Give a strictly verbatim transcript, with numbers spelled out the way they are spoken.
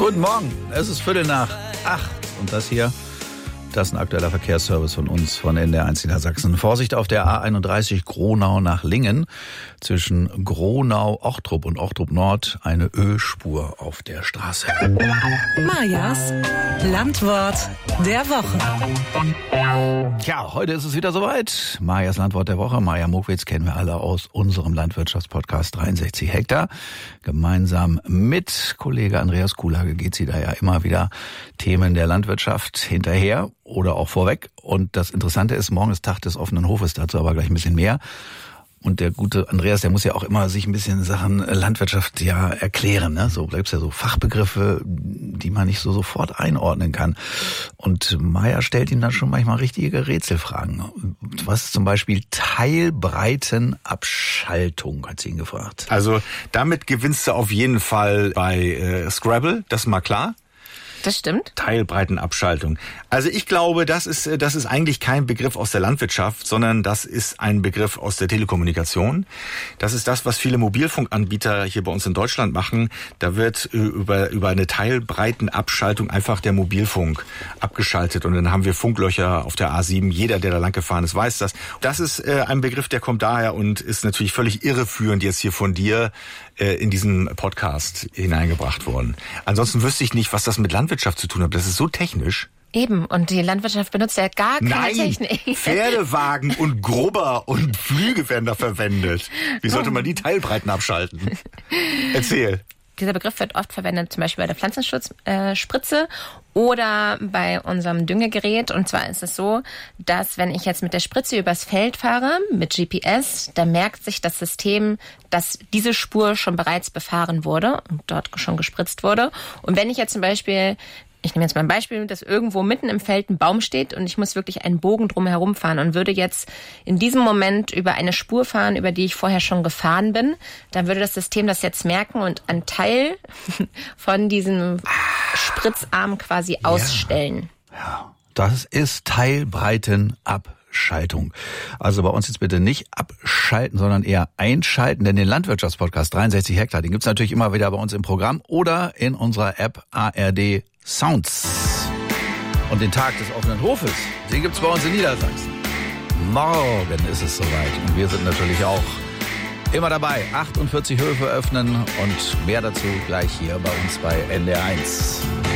Guten Morgen, es ist Viertel nach acht und das hier, das ist ein aktueller Verkehrsservice von uns, von N D R eins Niedersachsen. Vorsicht auf der A einunddreißig Gronau nach Lingen. Zwischen Gronau-Ochtrup und Ochtrup-Nord eine Ölspur auf der Straße. Majas Landwort der Woche. Ja, heute ist es wieder soweit. Majas Landwort der Woche. Maja Mokwitz kennen wir alle aus unserem Landwirtschaftspodcast dreiundsechzig Hektar. Gemeinsam mit Kollege Andreas Kuhlage geht sie da ja immer wieder Themen der Landwirtschaft hinterher oder auch vorweg. Und das Interessante ist, morgen ist Tag des offenen Hofes, dazu aber gleich ein bisschen mehr. Und der gute Andreas, der muss ja auch immer sich ein bisschen Sachen Landwirtschaft ja erklären, ne? So gibt's ja so Fachbegriffe, die man nicht so sofort einordnen kann. Und Maja stellt ihm dann schon manchmal richtige Rätselfragen. Was ist zum Beispiel Teilbreitenabschaltung, hat sie ihn gefragt. Also damit gewinnst du auf jeden Fall bei äh, Scrabble, das ist mal klar. Das stimmt. Teilbreitenabschaltung. Also ich glaube, das ist das ist eigentlich kein Begriff aus der Landwirtschaft, sondern das ist ein Begriff aus der Telekommunikation. Das ist das, was viele Mobilfunkanbieter hier bei uns in Deutschland machen. Da wird über über eine Teilbreitenabschaltung einfach der Mobilfunk abgeschaltet und dann haben wir Funklöcher auf der A sieben. Jeder, der da lang gefahren ist, weiß das. Das ist äh, ein Begriff, der kommt daher und ist natürlich völlig irreführend jetzt hier von dir äh, in diesen Podcast hineingebracht worden. Ansonsten wüsste ich nicht, was das mit Landwirtschaft Landwirtschaft zu tun hat. Das ist so technisch. Eben, und die Landwirtschaft benutzt ja gar keine Nein, Technik. Pferdewagen und Grubber und Flüge werden da verwendet. Wie sollte man die Teilbreiten abschalten? Erzähl. Dieser Begriff wird oft verwendet, zum Beispiel bei der Pflanzenschutzspritze äh, oder bei unserem Düngegerät. Und zwar ist es so, dass wenn ich jetzt mit der Spritze übers Feld fahre, mit G P S, dann merkt sich das System, dass diese Spur schon bereits befahren wurde und dort schon gespritzt wurde. Und wenn ich jetzt zum Beispiel, ich nehme jetzt mal ein Beispiel, dass irgendwo mitten im Feld ein Baum steht und ich muss wirklich einen Bogen drumherum fahren und würde jetzt in diesem Moment über eine Spur fahren, über die ich vorher schon gefahren bin, dann würde das System das jetzt merken und einen Teil von diesem Spritzarm quasi ausstellen. Ja, ja. Das ist Teilbreitenabschaltung. Also bei uns jetzt bitte nicht abschalten, sondern eher einschalten, denn den Landwirtschaftspodcast dreiundsechzig Hektar, den gibt's natürlich immer wieder bei uns im Programm oder in unserer App A R D Sounds. Und den Tag des offenen Hofes, den gibt's bei uns in Niedersachsen. Morgen ist es soweit und wir sind natürlich auch immer dabei. achtundvierzig Höfe öffnen und mehr dazu gleich hier bei uns bei N D R eins.